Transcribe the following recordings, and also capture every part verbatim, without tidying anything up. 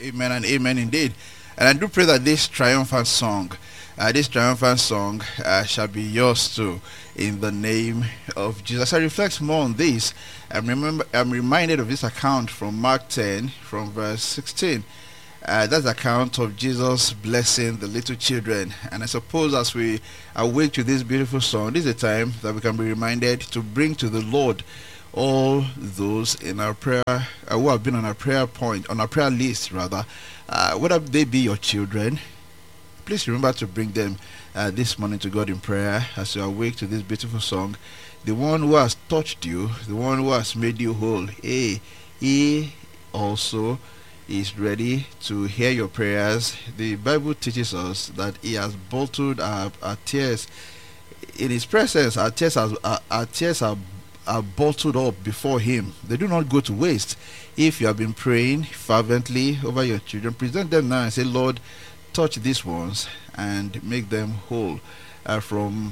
Amen and amen indeed. And I do pray that this triumphant song, uh, this triumphant song uh, shall be yours too, in the name of Jesus. I reflect more on this. I'm, remember, I'm reminded of this account from Mark ten, from verse sixteen. Uh, that's the account of Jesus blessing the little children. And I suppose as we awake to this beautiful song, this is a time that we can be reminded to bring to the Lord all those in our prayer, uh, who have been on our prayer point, on our prayer list rather, uh, whether they be your children. Please remember to bring them uh, this morning to God in prayer as you awake to this beautiful song. The one who has touched you, the one who has made you whole, hey, he also is ready to hear your prayers. The Bible teaches us that he has bottled our, our tears in his presence. Our tears are, our, our tears are are bottled up before him. They do not go to waste. If you have been praying fervently over your children, present them now and say, Lord, touch these ones and make them whole. Uh, from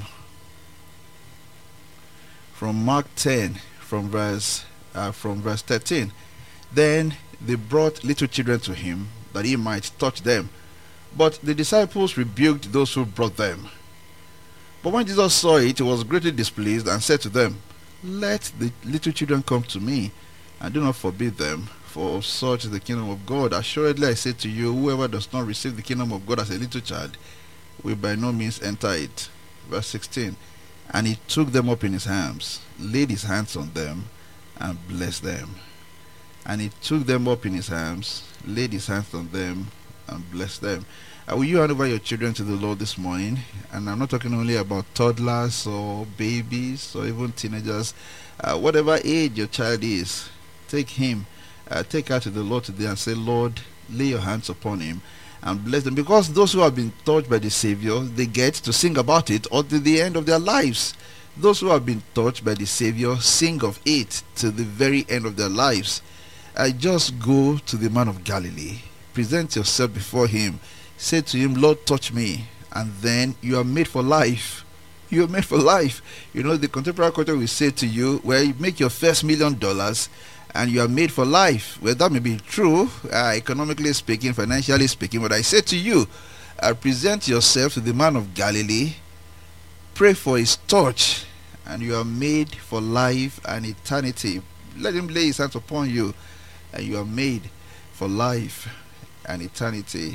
from Mark ten, from verse uh, from verse thirteen. Then they brought little children to him, that he might touch them. But the disciples rebuked those who brought them. But when Jesus saw it, he was greatly displeased and said to them, Let the little children come to me, and do not forbid them, for of such is the kingdom of God. Assuredly I say to you, whoever does not receive the kingdom of God as a little child will by no means enter it. Verse sixteen. And he took them up in his arms, laid his hands on them, and blessed them. And he took them up in his arms, laid his hands on them, and blessed them. Uh, will you hand over your children to the Lord this morning? And I'm not talking only about toddlers or babies or even teenagers. Uh, whatever age your child is, take him, uh, take her to the Lord today and say, Lord, lay your hands upon him and bless them. Because those who have been touched by the Savior, they get to sing about it until the end of their lives. Those who have been touched by the Savior sing of it to the very end of their lives. Uh, just go to the man of Galilee. Present yourself before him. Say to him, Lord, touch me. And then you are made for life. You are made for life. You know, the contemporary culture will say to you, well, you make your first million dollars and you are made for life. Well, that may be true, uh, economically speaking, financially speaking. But I say to you, uh, present yourself to the man of Galilee. Pray for his touch. And you are made for life and eternity. Let him lay his hands upon you. And you are made for life and eternity.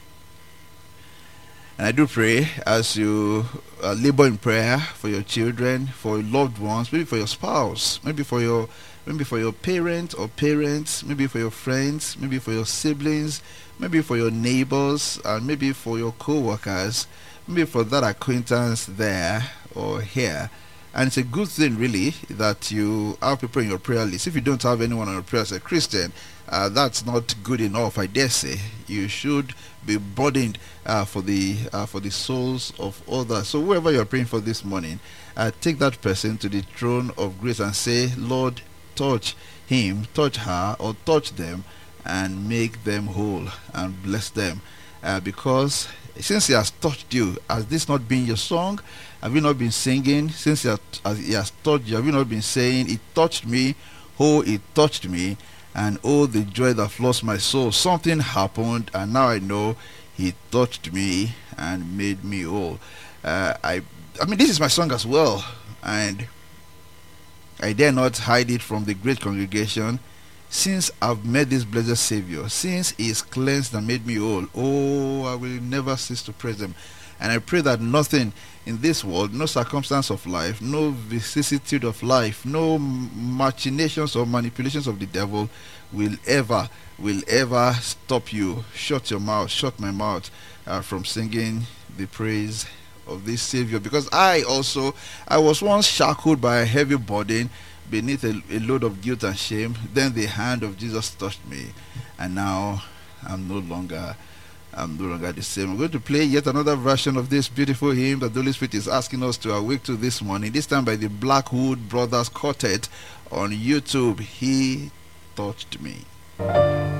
And I do pray as you uh, labor in prayer for your children, for your loved ones, maybe for your spouse, maybe for your maybe for your parent or parents, maybe for your friends, maybe for your siblings, maybe for your neighbors, and maybe for your co-workers, maybe for that acquaintance there or here. And it's a good thing, really, that you have people in your prayer list. If you don't have anyone on your prayer as a Christian, uh, that's not good enough, I dare say. You should be burdened uh, for the uh, for the souls of others. So whoever you're praying for this morning, uh, take that person to the throne of grace and say, Lord, touch him, touch her, or touch them, and make them whole and bless them. Uh, because since he has touched you, has this not been your song? Have you not been singing? Since he has, as he has touched you, have you not been saying, He touched me, oh, He touched me, and oh, the joy that floods my soul. Something happened, and now I know He touched me and made me whole. Uh, I, I mean, this is my song as well, and I dare not hide it from the great congregation. Since I've met this blessed Savior, since He is cleansed and made me whole, oh, I will never cease to praise Him. And I pray that nothing in this world, no circumstance of life, no vicissitude of life, no machinations or manipulations of the devil will ever, will ever stop you. Shut your mouth, shut my mouth uh, from singing the praise of this Savior. Because I also, I was once shackled by a heavy burden beneath a, a load of guilt and shame. Then the hand of Jesus touched me, and now I'm no longer I'm no longer the same. I'm going to play yet another version of this beautiful hymn that the Holy Spirit is asking us to awake to this morning. This time by the Blackwood Brothers Quartet on YouTube. He touched me.